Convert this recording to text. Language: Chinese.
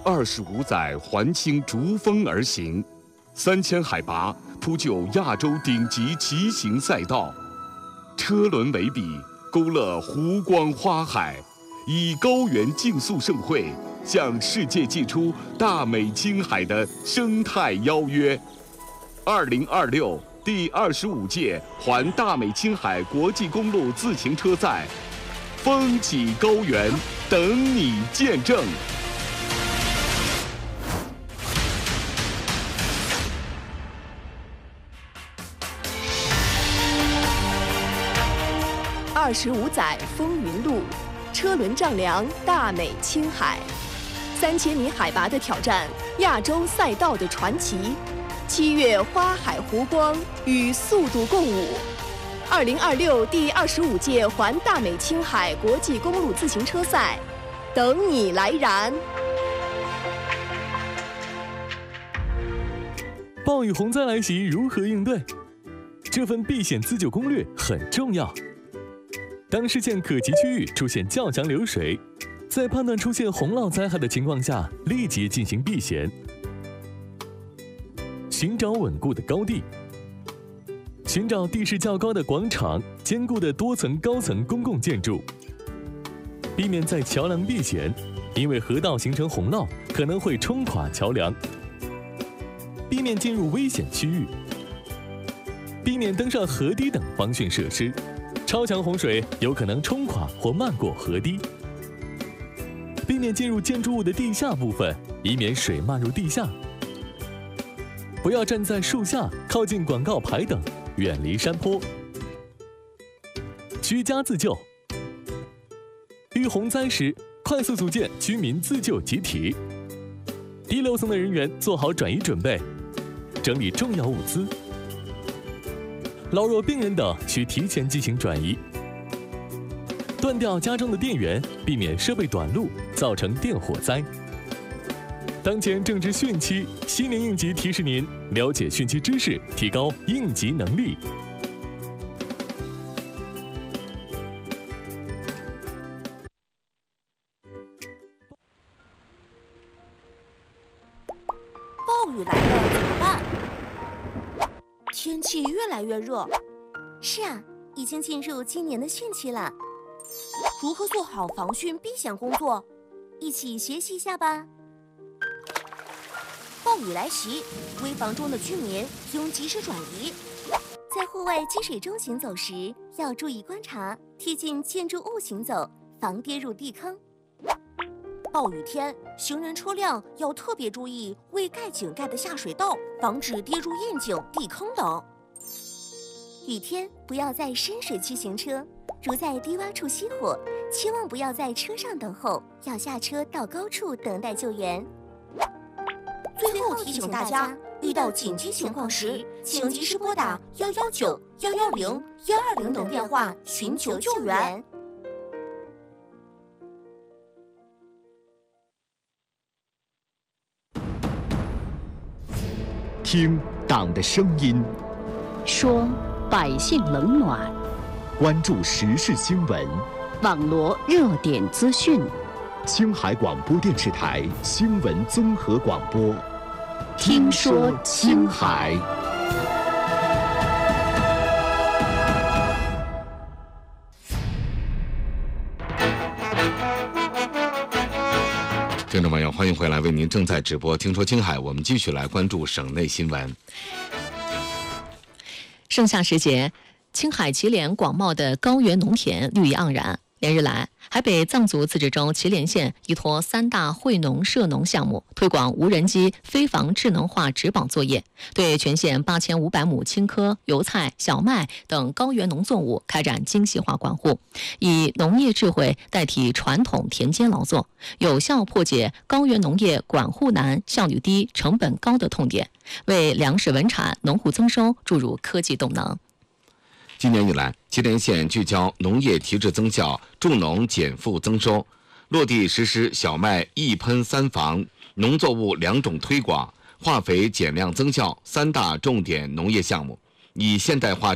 25载环青逐风而行，3000海拔铺就亚洲顶级骑行赛道，车轮为笔，勾勒湖光花海，以高原竞速盛会向世界寄出大美青海的生态邀约。2026第25届环大美青海国际公路自行车赛，风起高原，等你见证。 25载风云路，车轮丈量大美青海，3000米海拔的挑战，亚洲赛道的传奇，7月花海湖光与速度共舞。2026第25届环大美青海国际公路自行车赛，等你来燃！ 暴雨洪灾来袭，如何应对？这份避险自救攻略很重要。当视线可及区域出现较强流水，在判断出现洪涝灾害的情况下，立即进行避险。寻找稳固的高地，寻找地势较高的广场、坚固的多层高层公共建筑，避免在桥梁避险，因为河道形成洪涝可能会冲垮桥梁。避免进入危险区域，避免登上河堤等防汛设施。超强洪水有可能冲垮或漫过河堤，避免进入建筑物的地下部分，以免水漫入地下。不要站在树下、靠近广告牌等，远离山坡。居家自救，遇洪灾时，快速组建居民自救集体。低楼层的人员做好转移准备，整理重要物资。老弱病人等需提前进行转移，断掉家中的电源，避免设备短路造成电火灾。当前正值汛期，西年应急提示您了解汛期知识，提高应急能力。 暴雨来了怎么办？天气越来越热。 是啊，已经进入今年的汛期了。 如何做好防汛避险工作？ 一起学习一下吧。 暴雨来袭，危房中的居民应及时转移。 在户外积水中行走时，要注意观察，贴近建筑物行走，防跌入地坑。 暴雨天，行人车辆要特别注意未盖井盖的下水道，防止跌入窨井、地坑等。 雨天不要在深水区行车，如在低洼处熄火，千万不要在车上等候，要下车到高处等待救援。 最后提醒大家，遇到紧急情况时，请及时拨打119、110、120等电话寻求救援。 听党的声音， 说百姓冷暖， 关注时事新闻， 网罗热点资讯。 青海广播电视台新闻综合广播， 听说青海。 听众朋友，欢迎回来，为您正在直播《听说青海》，我们继续来关注省内新闻。 盛夏时节，青海祁连广袤的高原农田绿意盎然。连日来，海北藏族自治州祁连县依托3大惠农社农项目，推广无人机飞防智能化植保作业，对全县8500亩青稞、油菜、小麦等高原农作物开展精细化管护，以农业智慧代替传统田间劳作，有效破解高原农业管护难、效率低、成本高的痛点，为粮食稳产、农户增收注入科技动能。 今年以来，祁连县聚焦农业提质增效、助农减负增收，落地实施小麦1喷3防、农作物2种推广、化肥减量增效3大重点农业项目，以现代化